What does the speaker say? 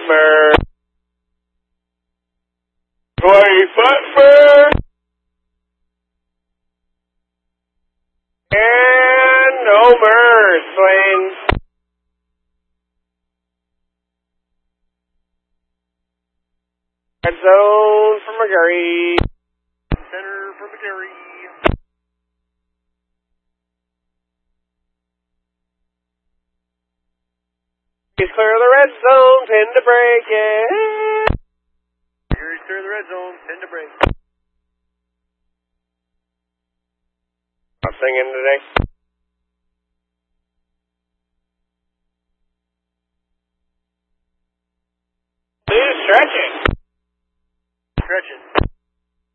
Footmer. 20 Footmer. And Homer swings. Red zone for McGarry. Center for McGarry. He's clear of the red zone, pin to break it. McGarry's clear of the red zone, pin to break. Not singing today. Stretching. Stretching.